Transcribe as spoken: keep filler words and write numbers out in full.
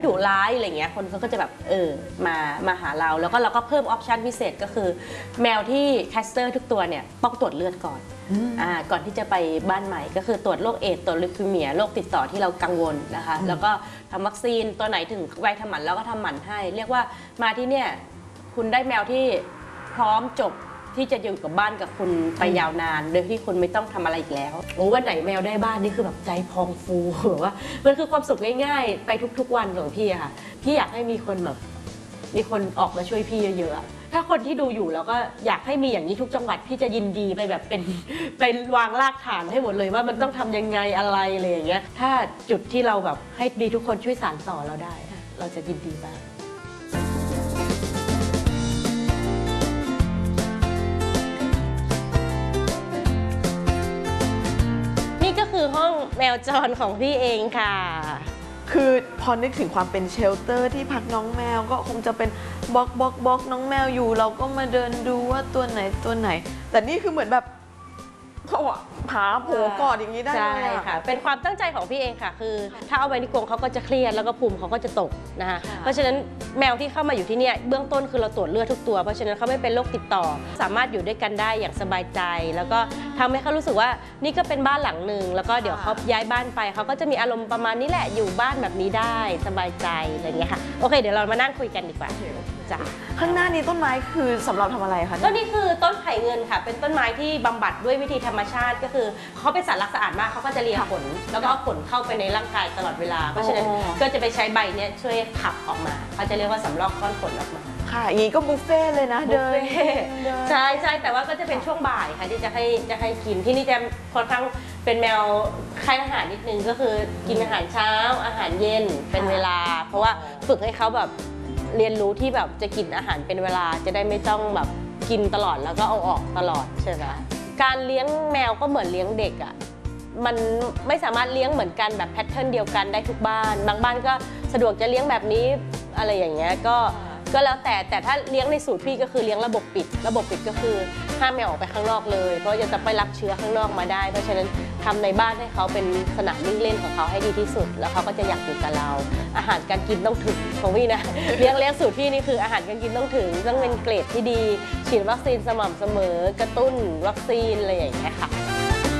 ดุร้ายอะไรเงี้ยคนเขาก็จะแบบเออมามาหาเราแล้วก็เราก็เพิ่มออปชันพิเศษก็คือแมวที่แคสเตอร์ทุกตัวเนี่ยต้องตรวจเลือดก่อนอ่าก่อนที่จะไปบ้านใหม่ก็คือตรวจโรคเอดส์ตรวจลิวคีเมียโรคติดต่อที่เรากังวลนะคะแล้วก็ทำวัคซีนตัวไหนถึงวัยทำหมันแล้วก็ทำหมันให้เรียกว่ามาที่เนี่ยคุณได้แมวที่พร้อมจบที่จะอยู่กับบ้านกับคุณไปยาวนานโดยที่คุณไม่ต้องทำอะไรอีกแล้วโอ้วันไหนแมวได้บ้านนี่คือแบบใจพองฟูแบบว่ามันคือความสุขง่ายๆไปทุกๆวันของพี่อะค่ะพี่อยากให้มีคนแบบมีคนออกมาช่วยพี่เยอะๆถ้าคนที่ดูอยู่แล้วก็อยากให้มีอย่างนี้ทุกจังหวัดพี่จะยินดีไปแบบเป็นไปวางรากฐานให้หมดเลยว่ามันต้องทำยังไงอะไรอะไรอย่างเงี้ยถ้าจุดที่เราแบบให้ดีทุกคนช่วยสานต่อเราได้เราจะยินดีมากคือห้องแมวจรของพี่เองค่ะคือพอนึกถึงความเป็นเชลเตอร์ที่พักน้องแมวก็คงจะเป็นบล็อกบล็อกบล็อกน้องแมวอยู่เราก็มาเดินดูว่าตัวไหนตัวไหนแต่นี่คือเหมือนแบบเขาอะผาโผกอดอย่างนี้ได้เลยใช่ค่ะเป็นความตั้งใจของพี่เองค่ะคือถ้าเอาไว้ในกรงเขาก็จะเครียดแล้วก็ภูมิเขาก็จะตกนะคะเพราะฉะนั้นแมวที่เข้ามาอยู่ที่นี่เบื้องต้นคือเราตรวจเลือดทุกตัวเพราะฉะนั้นเขาไม่เป็นโรคติดต่อสามารถอยู่ด้วยกันได้อย่างสบายใจแล้วก็ทำให้เขารู้สึกว่านี่ก็เป็นบ้านหลังหนึ่งแล้วก็เดี๋ยวเขาย้ายบ้านไปเขาก็จะมีอารมณ์ประมาณนี้แหละอยู่บ้านแบบนี้ได้สบายใจอะไรอย่างเงี้ยค่ะโอเคเดี๋ยวเรามานั่งคุยกันดีกว่าจ้ะข้างหน้านี้ต้นไม้คือสำหรับทำอะไรคะต้นนี้คือต้นไผ่เงินค่ะเป็นต้นไม้ที่บำบัดด้วยวิธีธรรมชาติก็คือเขาเป็นสัตว์รักสะอาดมากเขาก็จะเลียขนแล้วก็เอาขนเข้าไปในร่างกายตลอดเวลาเพราะฉะนั้นก็จะไปใช้ใบนี้ช่วยขับออกมาเขาจะเรียกว่าสำรอกก้อนขนออกมาค่ะอย่างนี้ก็บุฟเฟ่เลยนะเดินใช่ใช่แต่ว่าก็จะเป็นช่วงบ่ายค่ะที่จะให้จะให้กินที่นี่จะค่อนข้างเป็นแมวคล้ายอาหารนิดนึงก็คือกินอาหารเช้าอาหารเย็นเป็นเวลาเพราะว่าฝึกให้เขาแบบเรียนรู้ที่แบบจะกินอาหารเป็นเวลาจะได้ไม่ต้องแบบกินตลอดแล้วก็เอาออกตลอดใช่ไหมการเลี้ยงแมวก็เหมือนเลี้ยงเด็กอ่ะมันไม่สามารถเลี้ยงเหมือนกันแบบแพทเทิร์นเดียวกันได้ทุกบ้านบางบ้านก็สะดวกจะเลี้ยงแบบนี้อะไรอย่างเงี้ยก็ก็แล้วแต่แต่ถ้าเลี้ยงในสูตรพี่ก็คือเลี้ยงระบบปิดระบบปิดก็คือห้ามแมวออกไปข้างนอกเลยเพราะจะไปรับเชื้อข้างนอกมาได้เพราะฉะนั้นทำในบ้านให้เขาเป็นสนามวิ่งเล่นของเขาให้ดีที่สุดแล้วเขาก็จะอยากอยู่กับเราอาหารการกินต้องถึงของพี่นะเลี้ยงเลี้ยงสูตรพี่นี่คืออาหารการกินต้องถึงต้องเป็นเกรดที่ดีฉีดวัคซีนสม่ำเสมอกระตุ้นวัคซีนอะไรอย่างเงี้ยค่ะ